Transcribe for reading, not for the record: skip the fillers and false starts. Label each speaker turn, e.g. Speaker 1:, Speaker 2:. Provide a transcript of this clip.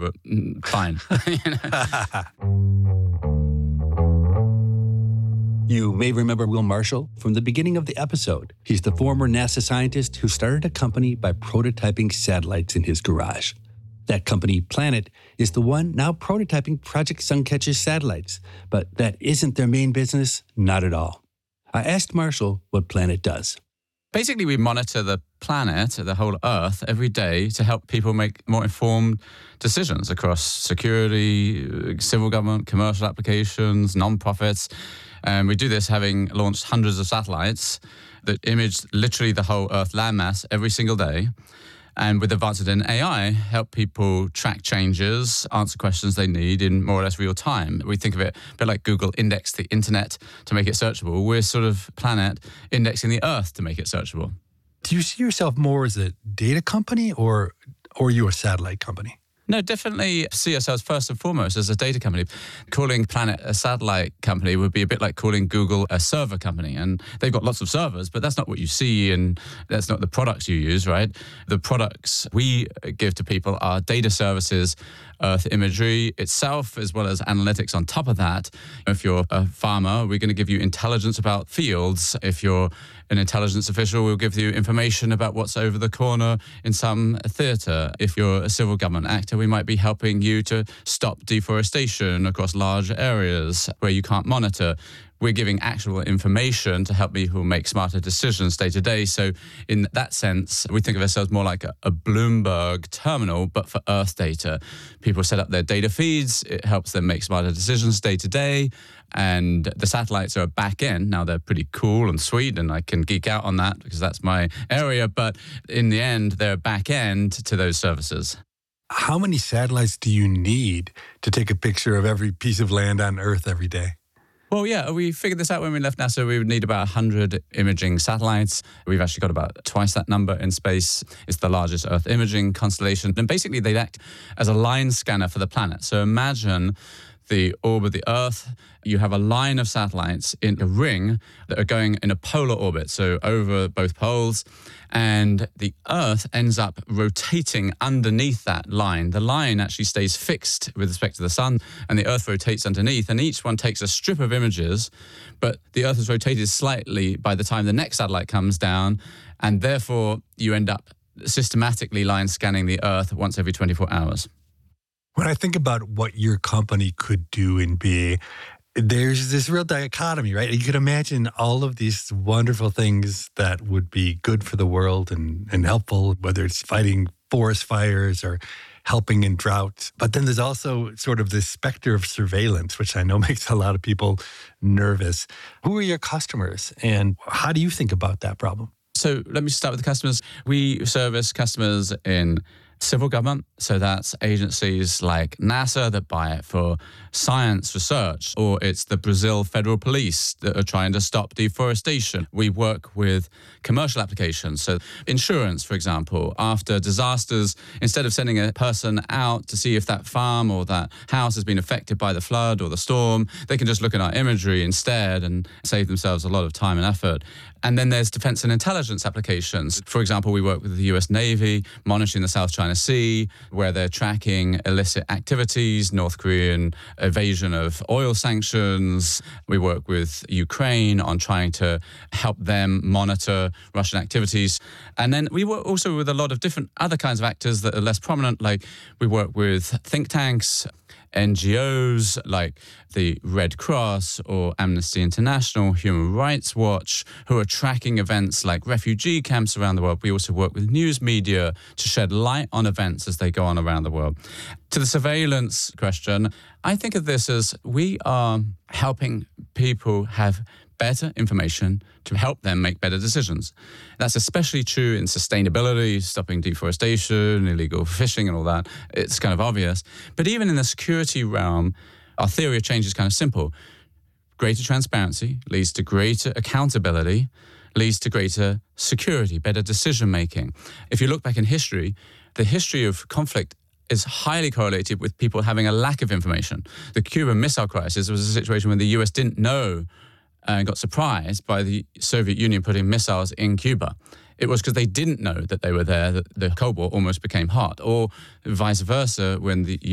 Speaker 1: but fine.
Speaker 2: You may remember Will Marshall from the beginning of the episode. He's the former NASA scientist who started a company by prototyping satellites in his garage. That company, Planet, is the one now prototyping Project Suncatcher satellites. But that isn't their main business, not at all. I asked Marshall what Planet does.
Speaker 1: Basically, we monitor the planet, the whole Earth, every day to help people make more informed decisions across security, civil government, commercial applications, non-profits. And we do this having launched hundreds of satellites that image literally the whole Earth landmass every single day. And with advances in AI, help people track changes, answer questions they need in more or less real time. We think of it a bit like Google indexed the internet to make it searchable. We're sort of Planet indexing the Earth to make it searchable.
Speaker 3: Do you see yourself more as a data company or you a satellite company?
Speaker 1: No, definitely see ourselves first and foremost as a data company. Calling Planet a satellite company would be a bit like calling Google a server company. And they've got lots of servers, but that's not what you see and that's not the products you use, right? The products we give to people are data services, Earth imagery itself, as well as analytics on top of that. If you're a farmer, we're going to give you intelligence about fields. If you're an intelligence official, we'll give you information about what's over the corner in some theatre. If you're a civil government actor, we might be helping you to stop deforestation across large areas where you can't monitor. We're giving actual information to help people make smarter decisions day to day. So in that sense, we think of ourselves more like a Bloomberg terminal, but for Earth data. People set up their data feeds. It helps them make smarter decisions day to day. And the satellites are a back end. Now, they're pretty cool and sweet, and I can geek out on that because that's my area. But in the end, they're a back end to those services.
Speaker 3: How many satellites do you need to take a picture of every piece of land on Earth every day?
Speaker 1: Well, yeah, we figured this out when we left NASA. We would need about 100 imaging satellites. We've actually got about twice that number in space. It's the largest Earth imaging constellation. And basically, they'd act as a line scanner for the planet. So imagine the orb of the Earth. You have a line of satellites in a ring that are going in a polar orbit, so over both poles. And the Earth ends up rotating underneath that line. The line actually stays fixed with respect to the sun, and the Earth rotates underneath. And each one takes a strip of images, but the Earth is rotated slightly by the time the next satellite comes down. And therefore, you end up systematically line scanning the Earth once every 24 hours.
Speaker 3: When I think about what your company could do and be, there's this real dichotomy, right? You could imagine all of these wonderful things that would be good for the world and helpful, whether it's fighting forest fires or helping in drought. But then there's also sort of this specter of surveillance, which I know makes a lot of people nervous. Who are your customers and how do you think about that problem?
Speaker 1: So let me start with the customers. We service customers in civil government, so that's agencies like NASA that buy it for science research, or it's the Brazil Federal Police that are trying to stop deforestation. We work with commercial applications, so insurance, for example. After disasters, instead of sending a person out to see if that farm or that house has been affected by the flood or the storm, they can just look at our imagery instead and save themselves a lot of time and effort. And then there's defense and intelligence applications. For example, we work with the US Navy, monitoring the South China Sea, where they're tracking illicit activities, North Korean evasion of oil sanctions. We work with Ukraine on trying to help them monitor Russian activities. And then we work also with a lot of different other kinds of actors that are less prominent, like we work with think tanks, NGOs like the Red Cross or Amnesty International, Human Rights Watch, who are tracking events like refugee camps around the world. We also work with news media to shed light on events as they go on around the world. To the surveillance question, I think of this as we are helping people have better information to help them make better decisions. That's especially true in sustainability, stopping deforestation, illegal fishing and all that. It's kind of obvious. But even in the security realm, our theory of change is kind of simple. Greater transparency leads to greater accountability, leads to greater security, better decision-making. If you look back in history, the history of conflict is highly correlated with people having a lack of information. The Cuban Missile Crisis was a situation where the US didn't know and got surprised by the Soviet Union putting missiles in Cuba. It was because they didn't know that they were there that the Cold War almost became hot. Or vice versa, when the